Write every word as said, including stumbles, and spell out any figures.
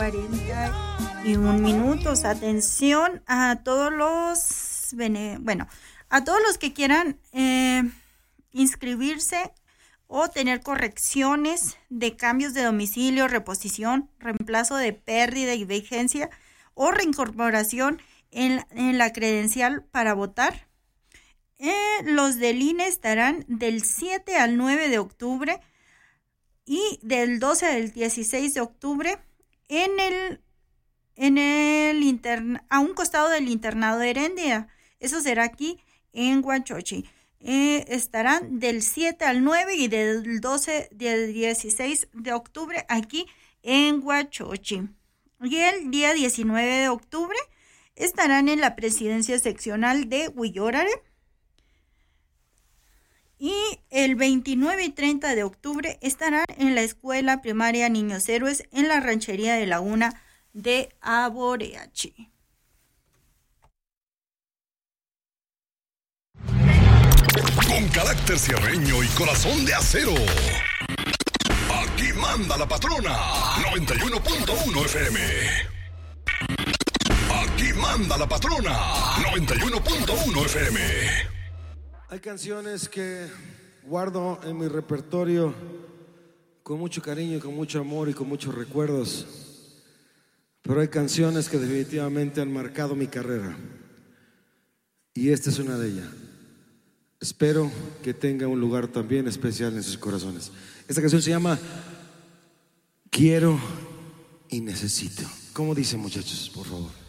cuarenta y un minutos. Atención a todos los, bueno, a todos los que quieran eh, inscribirse o tener correcciones de cambios de domicilio, reposición, reemplazo de pérdida y vigencia o reincorporación en, en la credencial para votar. Eh, los del I N E estarán del siete al nueve de octubre y del doce al dieciséis de octubre en el, en el interna, a un costado del internado de Herendia. Eso será aquí en Huachochi. Eh, estarán del siete al nueve y del doce al dieciséis de octubre aquí en Huachochi. Y el día diecinueve de octubre estarán en la presidencia seccional de Huillórare. Y el veintinueve y treinta de octubre estarán en la escuela primaria Niños Héroes en la ranchería de Laguna de Aboreachi. Con carácter sierreño y corazón de acero. Aquí manda la patrona. noventa y uno punto uno F M. Aquí manda la patrona. noventa y uno punto uno F M. Hay canciones que guardo en mi repertorio con mucho cariño, con mucho amor y con muchos recuerdos. Pero hay canciones que definitivamente han marcado mi carrera. Y esta es una de ellas. Espero que tenga un lugar también especial en sus corazones. Esta canción se llama Quiero y Necesito. ¿Cómo dicen, muchachos? Por favor.